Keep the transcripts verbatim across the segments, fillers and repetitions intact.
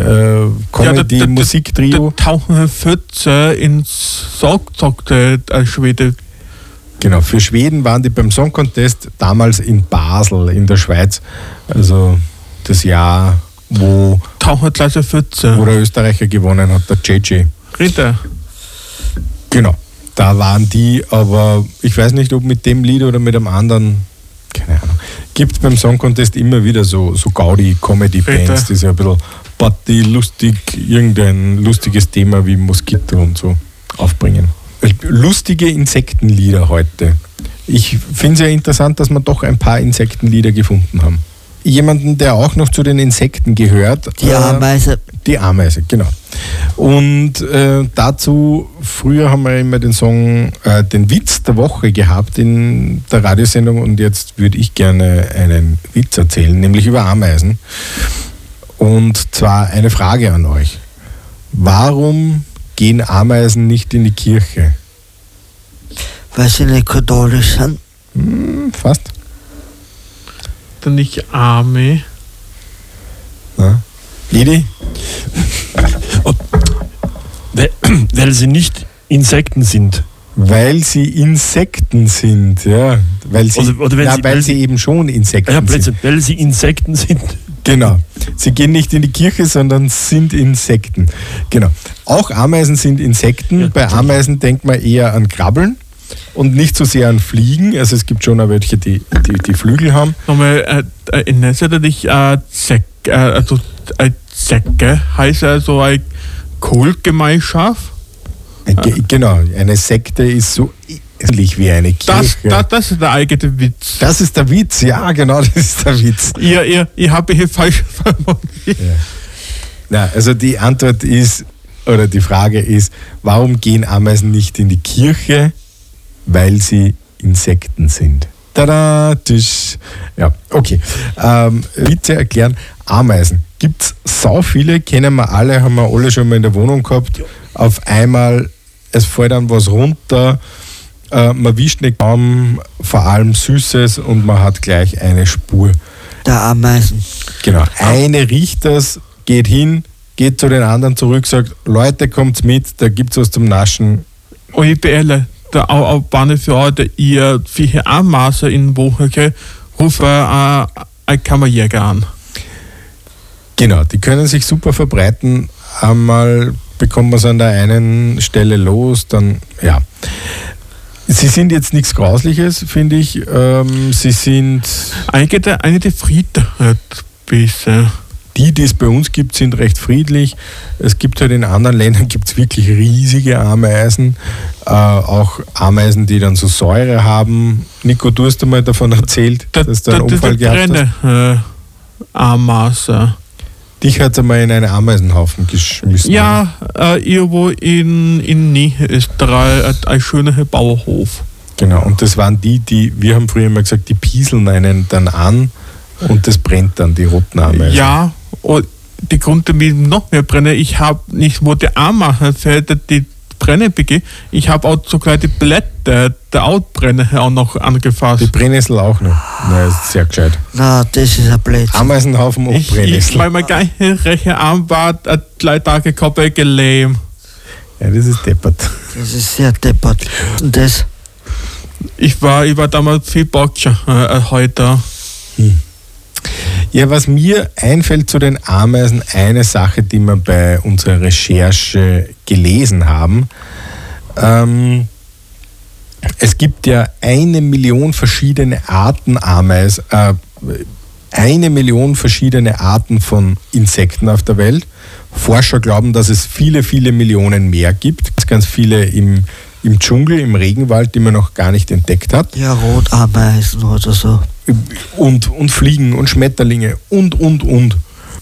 äh, Comedy-Musiktrio. Da tauchen Fötze ins Sack, sagte der Schwede. Genau, für Schweden waren die beim Song Contest damals in Basel in der Schweiz. Also das Jahr, wo, Tauchen gleich Fötze. wo der Österreicher gewonnen hat, der J J. Ritter. Genau, da waren die, aber ich weiß nicht, ob mit dem Lied oder mit einem anderen, keine Ahnung. Gibt beim Song Contest immer wieder so, so Gaudi-Comedy-Bands, die sich ein bisschen Party, lustig, irgendein lustiges Thema wie Moskito und so aufbringen. Lustige Insektenlieder heute. Ich finde es ja interessant, dass wir doch ein paar Insektenlieder gefunden haben. Jemanden, der auch noch zu den Insekten gehört. Die Ameise. Äh, die Ameise, genau. Und äh, dazu, früher haben wir immer den Song, äh, den Witz der Woche gehabt in der Radiosendung und jetzt würde ich gerne einen Witz erzählen, nämlich über Ameisen. Und zwar eine Frage an euch. Warum gehen Ameisen nicht in die Kirche? Weil sie nicht katholisch sind. Hm, fast. Dann nicht Arme. Na? Lidi? weil, weil sie nicht Insekten sind. Weil sie Insekten sind, ja. Weil sie, oder, oder wenn ja, sie, weil weil sie eben schon Insekten ja, sind. Weil sie Insekten sind. Genau. Sie gehen nicht in die Kirche, sondern sind Insekten. Genau. Auch Ameisen sind Insekten. Ja, bei Ameisen denkt man eher an Krabbeln und nicht so sehr an Fliegen. Also es gibt schon auch welche, die, die, die Flügel haben. Nochmal, äh, in Netz hat dich äh, Zecke, äh, also äh, Zecke heißt also eine Kultgemeinschaft. Ein, ge- genau, eine Sekte ist so ähnlich wie eine Kirche. Das, das, das ist der eigene Witz. Das ist der Witz, ja genau, das ist der Witz. Ihr, ihr, ihr habt hier falsch formuliert. Ja. Na, also die Antwort ist, oder die Frage ist, warum gehen Ameisen nicht in die Kirche? Weil sie Insekten sind. Tada, tisch. Ja, okay. Ähm, Witze erklären. Ameisen. Gibt es sau viele, kennen wir alle, haben wir alle schon mal in der Wohnung gehabt. Auf einmal, es fällt dann was runter, äh, man wischt nicht kaum, vor allem Süßes und man hat gleich eine Spur. Der Ameisen. Genau. Eine riecht das, geht hin, geht zu den anderen zurück, sagt, Leute, kommt's mit, da gibt's was zum Naschen. Und ich bin ehrlich, der auch Bahn für heute, ihr viele Ameisen in Woche, rufe äh, ein Kammerjäger an. Genau, die können sich super verbreiten. Einmal bekommt man es an der einen Stelle los, dann, ja. Sie sind jetzt nichts Grausliches, finde ich. Ähm, sie sind... Einige der, eine der Frieden hat besser. Die, die es bei uns gibt, sind recht friedlich. Es gibt halt in anderen Ländern gibt's wirklich riesige Ameisen. Äh, auch Ameisen, die dann so Säure haben. Nico, du hast einmal davon erzählt, Da, dass du einen da, Unfall da, gehabt hast. Brenne, äh, Ameisen. Dich hat es einmal in einen Ameisenhaufen geschmissen. Ja, äh, irgendwo in, in Niederösterreich ein, ein schöner Bauernhof. Genau, und das waren die, die, wir haben früher immer gesagt, die pieseln einen dann an und das brennt dann, die roten Ameisen. Ja, und die konnte mich noch mehr brennen. Ich habe nicht, wo die Ameisen fällt, die Brenne begeht. Ich habe auch sogar die Blätter der Outbrenne auch noch angefasst. Die Brennnessel auch noch. Na, ist sehr gescheit. Na, das ist ein Blödsinn. Ameisenhaufen und Ich, ich, Brennnessel. weil mein ganzer rechter Arm war äh, drei Tage komplett gelähmt. Ja, das ist deppert. Das ist sehr deppert. Und das? Ich war, ich war damals viel Boxer äh, heute. Hm. Ja, was mir einfällt zu den Ameisen, eine Sache, die wir bei unserer Recherche gelesen haben. Ähm, es gibt ja eine Million verschiedene Arten Ameisen, äh, eine Million verschiedene Arten von Insekten auf der Welt. Forscher glauben, dass es viele, viele Millionen mehr gibt. Ganz, ganz viele im, im Dschungel, im Regenwald, die man noch gar nicht entdeckt hat. Ja, Rotameisen oder so. Und, und Fliegen und Schmetterlinge und, und, und.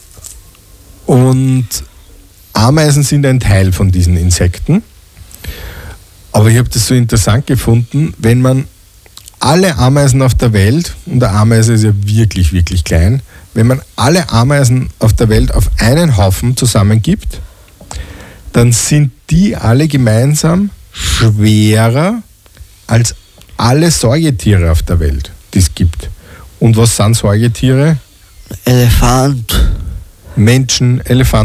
Und Ameisen sind ein Teil von diesen Insekten. Aber ich habe das so interessant gefunden, wenn man alle Ameisen auf der Welt, und eine Ameise ist ja wirklich, wirklich klein, wenn man alle Ameisen auf der Welt auf einen Haufen zusammengibt, dann sind die alle gemeinsam schwerer als alle Säugetiere auf der Welt, die es gibt. Und was sind Säugetiere? Elefant. Menschen, Elefanten.